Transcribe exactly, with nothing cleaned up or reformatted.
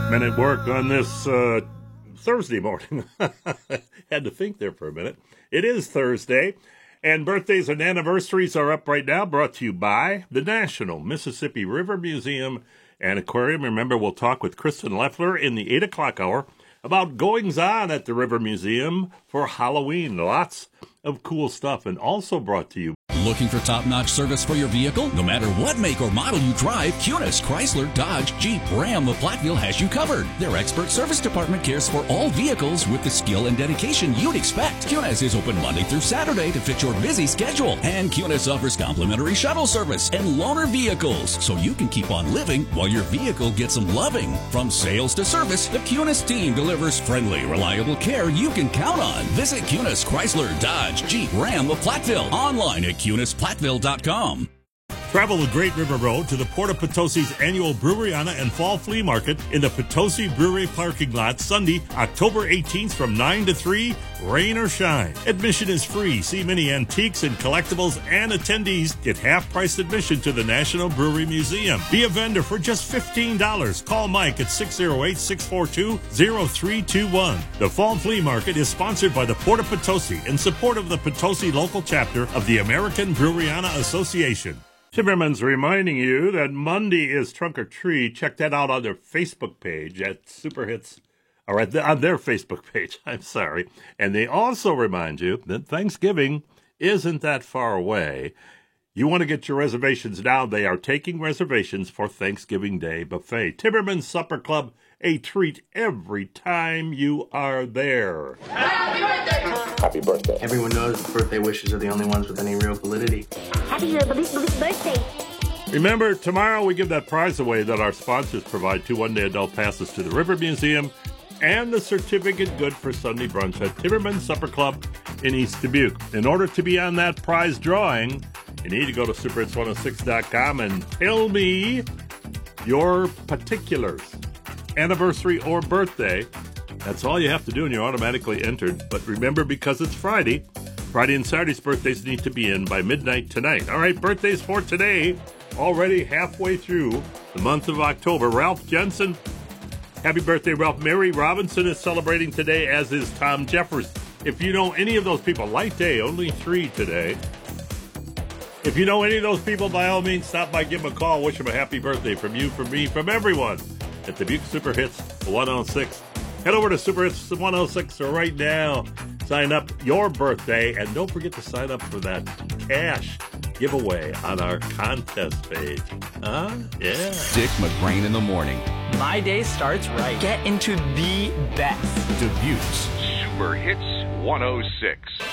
Minute work on this uh, Thursday morning. Had to think there for a minute. It is Thursday, and birthdays and anniversaries are up right now, brought to you by the National Mississippi River Museum and Aquarium. Remember, we'll talk with Kristen Leffler in the eight o'clock hour about goings-on at the River Museum for Halloween. Lots of cool stuff, and also brought to you. Looking for top-notch service for your vehicle? No matter what make or model you drive, Cunis, Chrysler, Dodge, Jeep, Ram of Platteville has you covered. Their expert service department cares for all vehicles with the skill and dedication you'd expect. Cunis is open Monday through Saturday to fit your busy schedule. And Cunis offers complimentary shuttle service and loaner vehicles, so you can keep on living while your vehicle gets some loving. From sales to service, the Cunis team delivers friendly, reliable care you can count on. Visit Cunis, Chrysler, Dodge, Jeep, Ram of Platteville. Online at Cunis Platteville dot com. Travel the Great River Road to the Port of Potosi's annual Breweriana and Fall Flea Market in the Potosi Brewery parking lot Sunday, October eighteenth from nine to three, rain or shine. Admission is free. See many antiques and collectibles, and attendees get half-price admission to the National Brewery Museum. Be a vendor for just fifteen dollars. Call Mike at six oh eight, six four two, oh three two one. The Fall Flea Market is sponsored by the Port of Potosi in support of the Potosi local chapter of the American Breweriana Association. Timmerman's reminding you that Monday is Trunk or Treat. Check that out on their Facebook page at Super Hits, or at the, on their Facebook page, I'm sorry. And they also remind you that Thanksgiving isn't that far away. You want to get your reservations now. They are taking reservations for Thanksgiving Day buffet. Timmerman's Supper Club, a treat every time you are there. Happy birthday! Happy birthday. Everyone knows that birthday wishes are the only ones with any real validity. Happy birthday! Remember, tomorrow we give that prize away that our sponsors provide, two one-day adult passes to the River Museum and the certificate good for Sunday brunch at Timmerman's Supper Club in East Dubuque. In order to be on that prize drawing, you need to go to super hits one oh six dot com and tell me your particulars, anniversary or birthday. That's all you have to do, and you're automatically entered. But remember, because it's Friday, Friday and Saturday's birthdays need to be in by midnight tonight. All right, birthdays for today, already halfway through the month of October. Ralph Jensen, happy birthday, Ralph. Mary Robinson is celebrating today, as is Tom Jeffers. If you know any of those people, light day, only three today. If you know any of those people, by all means, stop by, give them a call, wish them a happy birthday from you, from me, from everyone at the Dubuque Super Hits one oh six. Head over to Super Hits one oh six right now. Sign up your birthday, and don't forget to sign up for that cash giveaway on our contest page. Huh? Yeah. Dick McBrain in the morning. My day starts right. Get into the best. Dubuque's Super Hits one oh six.